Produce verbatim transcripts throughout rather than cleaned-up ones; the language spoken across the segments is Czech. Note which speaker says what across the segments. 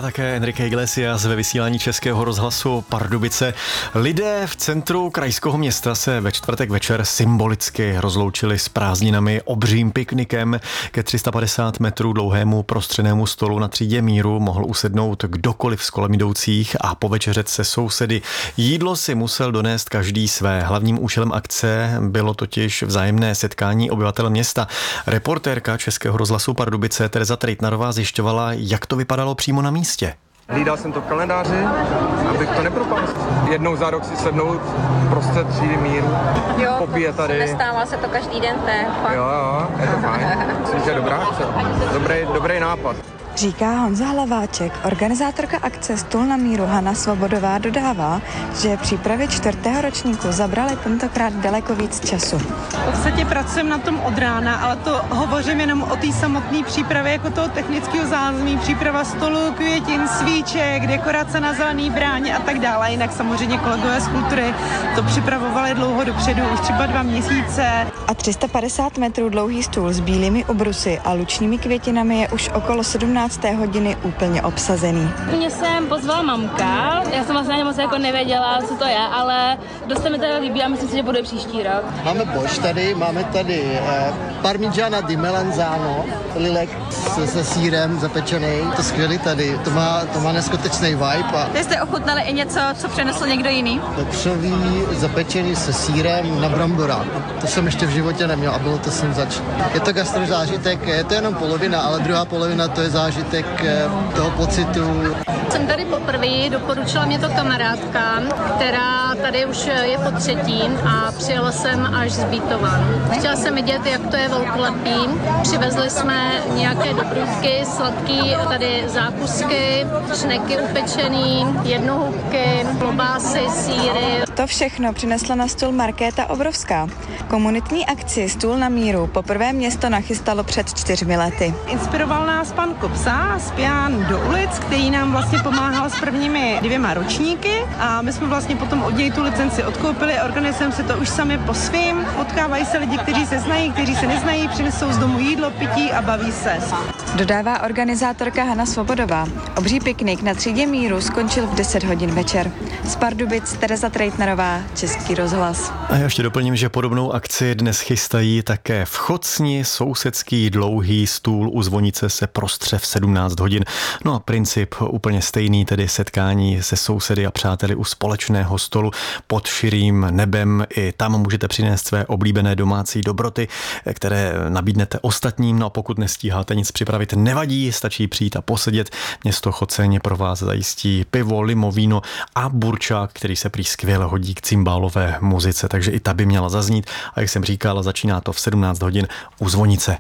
Speaker 1: také Enrique Iglesias ve vysílání Českého rozhlasu Pardubice. Lidé v centru krajského města se ve čtvrtek večer symbolicky rozloučili s prázdninami obřím piknikem. Ke tři sta padesát metrů dlouhému prostřenému stolu na třídě Míru mohl usednout kdokoliv z kolem jdoucích a povečeřet se sousedy. Jídlo si musel donést každý své. Hlavním účelem akce bylo totiž vzájemné setkání obyvatel města. Reportérka Českého rozhlasu Pardubice Tereza Trejtnarová zjišťovala, jak to vypadalo přímo na místě.
Speaker 2: Hlídal jsem to v kalendáři, abych to nepropal. Jednou za rok si sednout prostě třídy Míru, popije tady.
Speaker 3: Nestává se to každý den, ne?
Speaker 2: Jo, jo, je to fajn. Myslím, že je dobrá akce. Dobrý, dobrý nápad.
Speaker 4: Říká Honza Hlaváček. Organizátorka akce Stůl na míru Hana Svobodová dodává, že přípravy čtvrtého ročníku zabraly tentokrát daleko víc času.
Speaker 5: V podstatě pracujeme na tom od rána, ale to hovořím jenom o té samotné přípravě jako toho technického zázemí, příprava stolu, květin, svíček, dekorace na zelený bráně a tak dále. Jinak samozřejmě kolegové z kultury to připravovali dlouho dopředu, už třeba dva měsíce.
Speaker 4: A tři sta padesát metrů dlouhý stůl s bílými ubrusy a lučními květinami je už okolo sedmnácté hodiny úplně obsazený.
Speaker 6: Mě jsem pozvala mamka, já jsem vlastně ani moc jako nevěděla, co to je, ale dost se mi tady líbí a myslím si, že bude příští rok.
Speaker 7: Máme boš tady, máme tady eh, parmigiana di melanzano, lilek se, se sýrem zapečený, to skvělý tady, to má, to má neskutečný vibe. A
Speaker 3: Vy jste ochutnali i něco, co přinesl někdo jiný?
Speaker 7: pepřový zapečený se sýrem na brambora. To jsem ještě v životě neměl a bylo to jsem zač. Je to gastrozážitek, je to jenom polovina, ale druhá polovina to je zážitek toho pocitu.
Speaker 3: Jsem tady poprvé, doporučila mě to kamarádka, která tady už je po třetí a přijela jsem až z Bítova. Chtěla jsem vidět, jak to je velkolepý. Přivezli jsme nějaké dobrůdky, sladký tady zákusky, šneky upečený, jednohubky, klobásy, sýry.
Speaker 4: To všechno přinesla na stůl Markéta Obrovská. Komunitní akci Stůl na míru poprvé město nachystalo před čtyřmi lety.
Speaker 5: Inspiroval nás pan Kopsa z Pian do ulic, který nám vlastně pomáhal s prvními dvěma ročníky a my jsme vlastně potom od něj tu licenci odkoupili, organizujeme si to už sami po svým, potkávají se lidi, kteří se znají, kteří se neznají, přinesou z domu jídlo, pití a baví se.
Speaker 4: Dodává organizátorka Hana Svobodová. Obří piknik na třídě Míru skončil v deset hodin večer. Z Pardubic Tereza Trejtnarová, Český rozhlas.
Speaker 1: A já ještě doplním, že podobnou akci dnes chystají také v Chocni. Sousedský dlouhý stůl u zvonice se prostře v sedmnáct hodin. No a princip úplně stejný, tedy setkání se sousedy a přáteli u společného stolu pod širým nebem. I tam můžete přinést své oblíbené domácí dobroty, které nabídnete ostatním. No a pokud nestíháte nic připravit, nevadí, stačí přijít a posedět. Město Choceň pro vás zajistí pivo, limo, víno a burčák, který se prý skvěle hodí k cymbálové muzice, takže i ta by měla zaznít. A jak jsem říkal, začíná to v sedmnáct hodin u zvonice.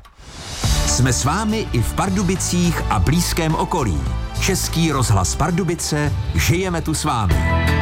Speaker 8: Jsme s vámi i v Pardubicích a blízkém okolí. Český rozhlas Pardubice, žijeme tu s vámi.